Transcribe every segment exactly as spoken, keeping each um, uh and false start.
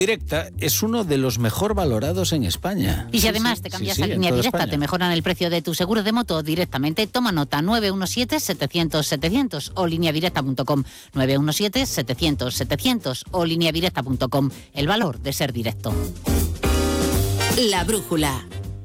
Directa es uno de los mejor valorados en España. Y si además te cambias sí, sí, a Línea Directa, España. te mejoran el precio de tu seguro de moto directamente. Toma nota, nueve uno siete, setecientos, setecientos o línea directa punto com. nueve uno siete, setecientos, setecientos o línea directa punto com. El valor de ser directo. La brújula.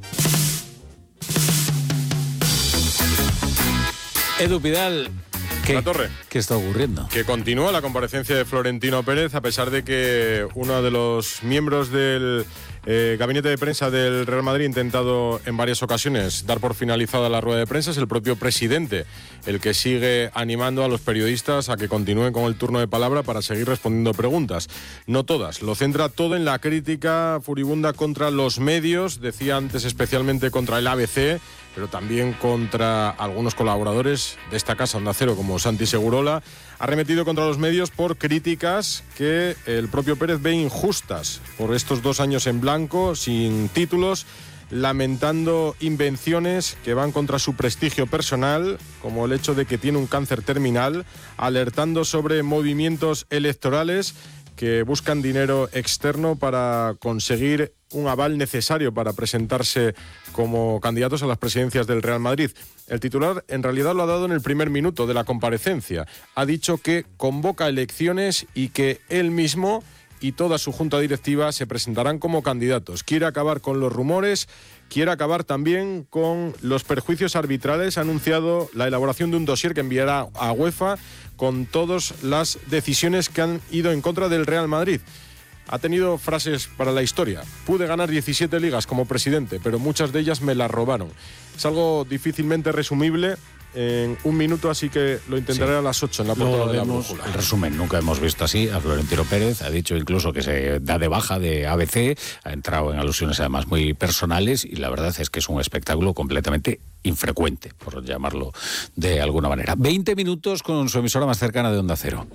Edu Pidal, ¿qué, La Torre. ¿qué está ocurriendo? Que continúa la comparecencia de Florentino Pérez, a pesar de que uno de los miembros del eh, gabinete de prensa del Real Madrid ha intentado en varias ocasiones dar por finalizada la rueda de prensa. Es el propio presidente el que sigue animando a los periodistas a que continúen con el turno de palabra para seguir respondiendo preguntas. No todas, lo centra todo en la crítica furibunda contra los medios, decía antes especialmente contra el A B C, pero también contra algunos colaboradores de esta casa Onda Cero, como Santi Segurola. Ha arremetido contra los medios por críticas que el propio Pérez ve injustas por estos dos años en blanco, sin títulos, lamentando invenciones que van contra su prestigio personal, como el hecho de que tiene un cáncer terminal, alertando sobre movimientos electorales que buscan dinero externo para conseguir un aval necesario para presentarse como candidatos a las presidencias del Real Madrid. El titular en realidad lo ha dado en el primer minuto de la comparecencia. Ha dicho que convoca elecciones y que él mismo y toda su junta directiva se presentarán como candidatos. Quiere acabar con los rumores, quiere acabar también con los perjuicios arbitrales. Ha anunciado la elaboración de un dossier que enviará a UEFA con todas las decisiones que han ido en contra del Real Madrid. Ha tenido frases para la historia. Pude ganar diecisiete ligas como presidente, pero muchas de ellas me las robaron. Es algo difícilmente resumible en un minuto, así que lo intentaré sí. a las ocho en la portada de la brújula. El resumen, nunca hemos visto así a Florentino Pérez. Ha dicho incluso que se da de baja de A B C, ha entrado en alusiones además muy personales y la verdad es que es un espectáculo completamente infrecuente, por llamarlo de alguna manera. veinte minutos con su emisora más cercana de Onda Cero.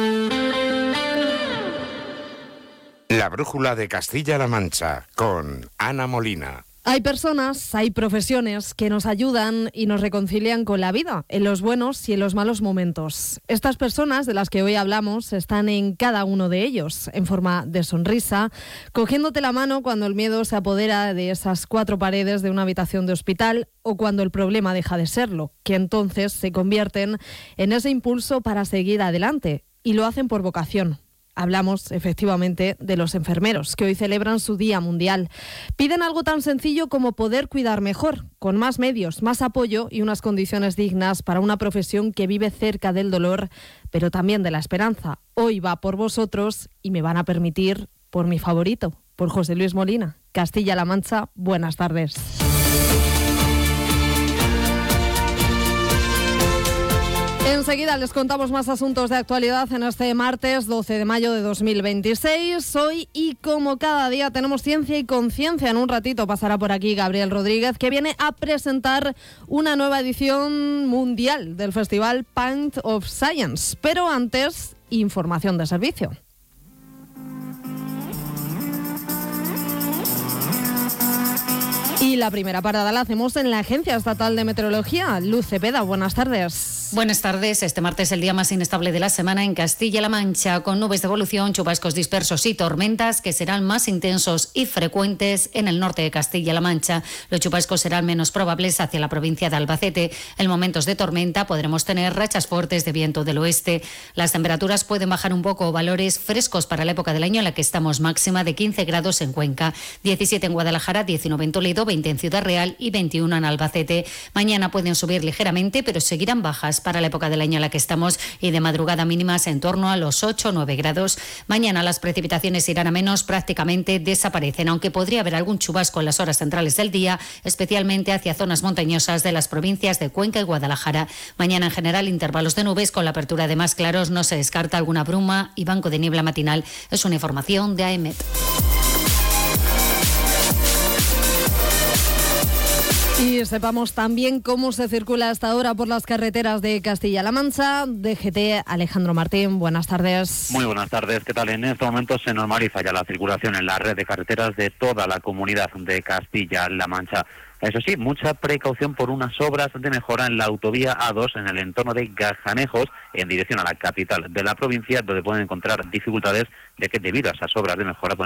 La brújula de Castilla-La Mancha, con Ana Molina. Hay personas, hay profesiones que nos ayudan y nos reconcilian con la vida, en los buenos y en los malos momentos. Estas personas de las que hoy hablamos están en cada uno de ellos, en forma de sonrisa, cogiéndote la mano cuando el miedo se apodera de esas cuatro paredes de una habitación de hospital o cuando el problema deja de serlo, que entonces se convierten en ese impulso para seguir adelante y lo hacen por vocación. Hablamos, efectivamente, de los enfermeros, que hoy celebran su Día Mundial. Piden algo tan sencillo como poder cuidar mejor, con más medios, más apoyo y unas condiciones dignas para una profesión que vive cerca del dolor, pero también de la esperanza. Hoy va por vosotros y me van a permitir por mi favorito, por José Luis Molina. Castilla-La Mancha, buenas tardes. Enseguida les contamos más asuntos de actualidad en este martes doce de mayo de dos mil veintiséis. Hoy y como cada día tenemos ciencia y conciencia. En un ratito pasará por aquí Gabriel Rodríguez, que viene a presentar una nueva edición mundial del festival Pint of Science. Pero antes, información de servicio. Y la primera parada la hacemos en la Agencia Estatal de Meteorología. Luz Cepeda, buenas tardes. Buenas tardes. Este martes el día más inestable de la semana en Castilla-La Mancha, con nubes de evolución, chubascos dispersos y tormentas que serán más intensos y frecuentes en el norte de Castilla-La Mancha. Los chubascos serán menos probables hacia la provincia de Albacete. En momentos de tormenta podremos tener rachas fuertes de viento del oeste. Las temperaturas pueden bajar un poco, valores frescos para la época del año en la que estamos, máxima de quince grados en Cuenca, diecisiete en Guadalajara, diecinueve en Toledo, veinte en Ciudad Real y veintiuno en Albacete. Mañana pueden subir ligeramente, pero seguirán bajas para la época del año en la que estamos y de madrugada mínimas en torno a los ocho o nueve grados. Mañana las precipitaciones irán a menos, prácticamente desaparecen, aunque podría haber algún chubasco en las horas centrales del día, especialmente hacia zonas montañosas de las provincias de Cuenca y Guadalajara. Mañana en general intervalos de nubes con la apertura de más claros, no se descarta alguna bruma y banco de niebla matinal. Es una información de A E M E T. Y sepamos también cómo se circula hasta ahora por las carreteras de Castilla-La Mancha. D G T, Alejandro Martín, buenas tardes. Muy buenas tardes, ¿qué tal? En este momento se normaliza ya la circulación en la red de carreteras de toda la comunidad de Castilla-La Mancha. Eso sí, mucha precaución por unas obras de mejora en la autovía A dos en el entorno de Gajanejos, en dirección a la capital de la provincia, donde pueden encontrar dificultades, ya que debido a esas obras de mejora